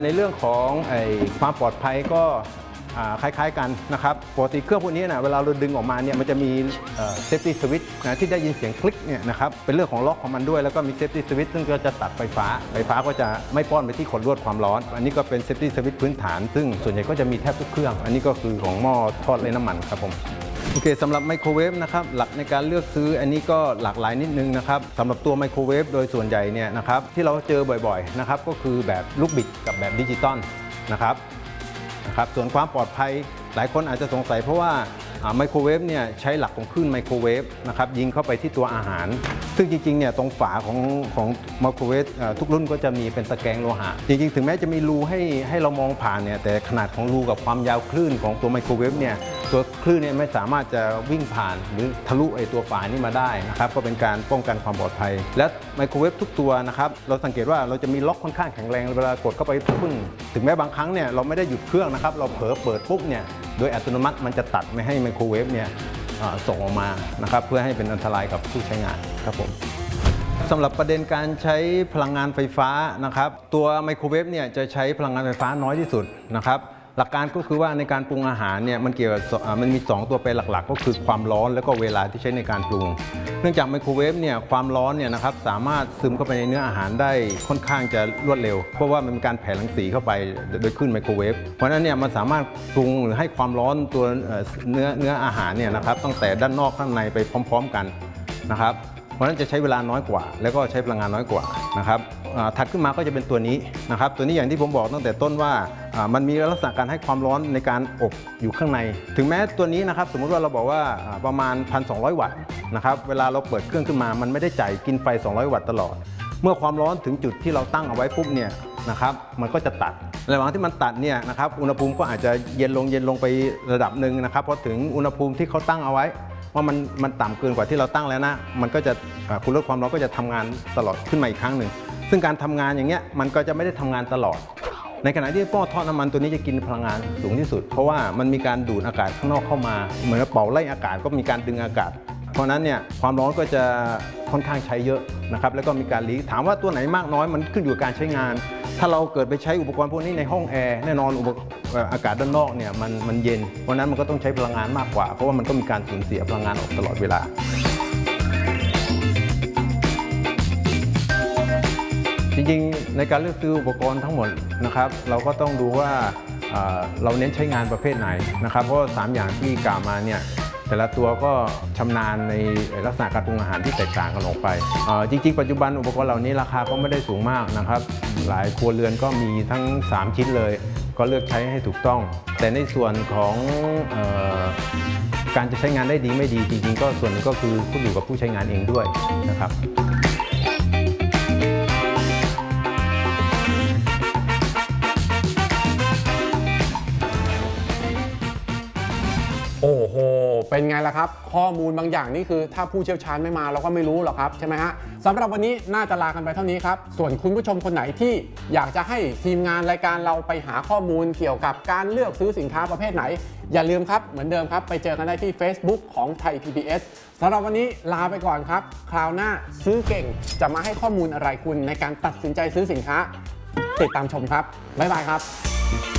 ในเรื่องของความปลอดภัยก็คล้ายๆกันนะครับปกติเครื่องพวกนี้นะเวลาเราดึงออกมาเนี่ยมันจะมีเซฟตี้สวิตช์นะที่ได้ยินเสียงคลิกเนี่ยนะครับเป็นเรื่องของล็อกของมันด้วยแล้วก็มีเซฟตี้สวิตช์ซึ่งก็จะตัดไฟฟ้าก็จะไม่ป้อนไปที่ขดลวดความร้อนอันนี้ก็เป็นเซฟตี้สวิตช์พื้นฐานซึ่งส่วนใหญ่ก็จะมีแทบทุกเครื่องอันนี้ก็คือของหม้อทอดไร้น้ำมันครับผมโอเคสำหรับไมโครเวฟนะครับหลักในการเลือกซื้ออันนี้ก็หลากหลายนิดนึงนะครับสำหรับตัวไมโครเวฟโดยส่วนใหญ่เนี่ยนะครับที่เราเจอบ่อยๆนะครับก็คือแบบลูกบิดกับแบบดิจิตอลนะครับส่วนความปลอดภัยหลายคนอาจจะสงสัยเพราะว่าไมโครเวฟเนี่ยใช้หลักของคลื่นไมโครเวฟนะครับยิงเข้าไปที่ตัวอาหารซึ่งจริงๆเนี่ยตรงฝาของไมโครเวฟทุกรุ่นก็จะมีเป็นตะแกรงโลหะจริงๆถึงแม้จะมีรูให้เรามองผ่านเนี่ยแต่ขนาดของรูกับความยาวคลื่นของตัวไมโครเวฟเนี่ยตัวคลื่นเนี่ยไม่สามารถจะวิ่งผ่านหรือทะลุตัวฝานี้มาได้นะครับก็เป็นการป้องกันความปลอดภัยและไมโครเวฟทุกตัวนะครับเราสังเกตว่าเราจะมีล็อกค่อนข้างแข็งแรงเวลากดเข้าไปปึ้งถึงแม้บางครั้งเนี่ยเราไม่ได้หยุดเครื่องนะครับเราเผลอเปิดปุ๊บเนี่ยโดยอัตโนมัติมันจะตัดไม่ให้ไมโครเวฟเนี่ยส่งออกมานะครับเพื่อให้เป็นอันตรายกับผู้ใช้งานครับผมสำหรับประเด็นการใช้พลังงานไฟฟ้านะครับตัวไมโครเวฟเนี่ยจะใช้พลังงานไฟฟ้าน้อยที่สุดนะครับหลักการก็คือว่าในการปรุงอาหารเนี่ยมันเกี่ยวกับมันมี2ตัวแปรหลักๆก็คือความร้อนแล้วก็เวลาที่ใช้ในการปรุงเนื่องจากไมโครเวฟเนี่ยความร้อนเนี่ยนะครับสามารถซึมเข้าไปในเนื้ออาหารได้ค่อนข้างจะรวดเร็วเพราะว่ามันมีการแผ่รังสีเข้าไปโดยคลื่นไมโครเวฟเพราะฉะนั้นเนี่ยมันสามารถปรุงหรือให้ความร้อนตัวเนื้ออาหารเนี่ยนะครับตั้งแต่ด้านนอกข้างในไปพร้อมๆกันนะครับเพราะฉะนั้นจะใช้เวลาน้อยกว่าแล้วก็ใช้พลังงานน้อยกว่านะครับถัดขึ้นมาก็จะเป็นตัวนี้นะครับตัวนี้อย่างที่ผมบอกตั้งแต่ต้นว่ามันมีลักษณะการให้ความร้อนในการอบอยู่ข้างในถึงแม้ตัวนี้นะครับสมมุติว่าเราบอกว่าประมาณ 1,200 วัตต์นะครับเวลาเราเปิดเครื่องขึ้นมามันไม่ได้จ่ายกินไฟ200 วัตต์ตลอดเมื่อความร้อนถึงจุดที่เราตั้งเอาไว้ปุ๊บเนี่ยนะครับมันก็จะตัดระหว่างที่มันตัดเนี่ยนะครับอุณหภูมิก็อาจจะเย็นลงไประดับหนึ่งนะครับพอถึงอุณหภูมิที่เขาตั้งเอาไว้ว่ามันต่ำเกินกว่าที่เราตั้งแล้วนะมันก็จะคุณลดความร้อนก็จะทำงานตลอดขึ้นมาอีกครั้งหนึ่งซึ่งการทำงานอย่างเงี้ยมันก็จะไม่ได้ทำงานตลอดในขณะที่หม้อทอดน้ำมันตัวนี้จะกินพลังงานสูงที่สุดเพราะว่ามันมีการดูดอากาศข้างนอกเข้ามาเหมือนเป่าไล่อากาศก็มีการดึงอากาศเพราะนั้นเนี่ยความร้อนก็จะค่อนข้างใช้เยอะนะครับแล้วก็มีการลีกถามว่าตัวไหนมากน้อยมันขึ้นอยู่กับการใช้งานถ้าเราเกิดไปใช้อุปกรณ์พวกนี้ในห้องแอร์แน่นอนอากาศด้านนอกเนี่ยมันเย็นเพราะนั้นมันก็ต้องใช้พลังงานมากกว่าเพราะว่ามันก็มีการสูญเสียพลังงานออกตลอดเวลาจริงๆในการเลือกซื้ออุปกรณ์ทั้งหมดนะครับเราก็ต้องดูว่าเราเน้นใช้งานประเภทไหนนะครับเพราะ3อย่างที่กล่าวมาเนี่ยแต่ละตัวก็ชำนาญในลักษณะการปรุงอาหารที่แตกต่างกันออกไปจริงๆปัจจุบันอุปกรณ์เหล่านี้ราคาก็ไม่ได้สูงมากนะครับหลายครัวเรือนก็มีทั้ง3ชิ้นเลยก็เลือกใช้ให้ถูกต้องแต่ในส่วนของการจะใช้งานได้ดีไม่ดีจริงๆก็ส่วนนึงก็คือขึ้นอยู่กับผู้ใช้งานเองด้วยนะครับโอ้โหเป็นไงล่ะครับข้อมูลบางอย่างนี่คือถ้าผู้เชี่ยวชาญไม่มาเราก็ไม่รู้หรอกครับใช่ไหมฮะสำหรับวันนี้น่าจะลากันไปเท่านี้ครับส่วนคุณผู้ชมคนไหนที่อยากจะให้ทีมงานรายการเราไปหาข้อมูลเกี่ยวกับการเลือกซื้อสินค้าประเภทไหนอย่าลืมครับเหมือนเดิมครับไปเจอกันได้ที่ Facebook ของไทย PBS สำหรับวันนี้ลาไปก่อนครับคราวหน้าซื้อเก่งจะมาให้ข้อมูลอะไรคุณในการตัดสินใจซื้อสินค้าติดตามชมครับบ๊ายบายครับ